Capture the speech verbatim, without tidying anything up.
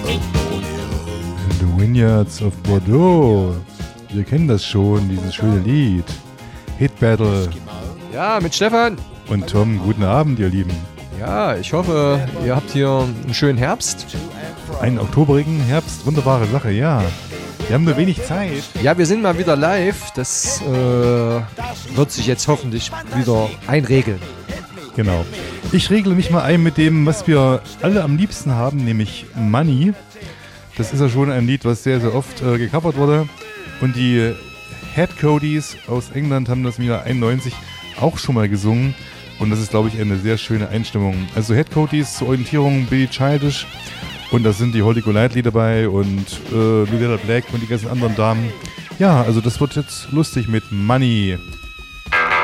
The Vineyards of Bordeaux. Wir kennen das schon, dieses schöne Lied. Hit Battle. Ja, mit Stefan. Und Tom, guten Abend, ihr Lieben. Ja, ich hoffe, ihr habt hier einen schönen Herbst. Einen oktoberigen Herbst, wunderbare Sache, ja. Wir haben nur wenig Zeit. Ja, wir sind mal wieder live. Das äh, wird sich jetzt hoffentlich wieder einregeln. Genau. Ich regle mich mal ein mit dem, was wir alle am liebsten haben, nämlich Money. Das ist ja schon ein Lied, was sehr, sehr oft äh, gecovert wurde. Und die Head Codys aus England haben das im Jahr einundneunzig auch schon mal gesungen. Und das ist, glaube ich, eine sehr schöne Einstimmung. Also Head Codys zur Orientierung, Billie Childish. Und da sind die Holly Golightly dabei und äh, Loretta Black und die ganzen anderen Damen. Ja, also das wird jetzt lustig mit Money.